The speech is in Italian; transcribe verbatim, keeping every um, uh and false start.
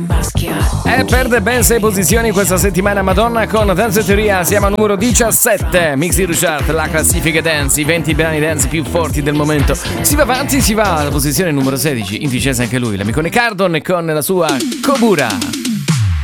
E perde ben sei posizioni questa settimana Madonna con Dance Teoria. Siamo al numero diciassette, Mix Hero Chart, la classifica dance, i venti brani dance più forti del momento. Si va avanti, si va alla posizione numero sedici, in discesa anche lui, l'amicone Cardon con la sua Kobura.